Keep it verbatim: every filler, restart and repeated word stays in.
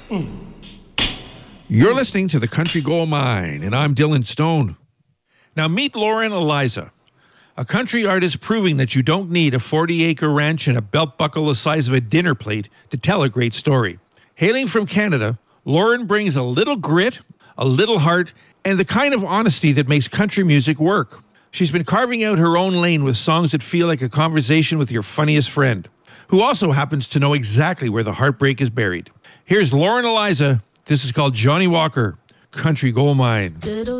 You're listening to the Country Gold Mine, and I'm Dylan Stone. Now meet Lauren Eliza, a country artist proving that you don't need a forty-acre ranch and a belt buckle the size of a dinner plate to tell a great story. Hailing from Canada, Lauren brings a little grit, a little heart, and the kind of honesty that makes country music work. She's been carving out her own lane with songs that feel like a conversation with your funniest friend, who also happens to know exactly where the heartbreak is buried. Here's Lauren Eliza. This is called Johnny Walker, Country Gold Mine.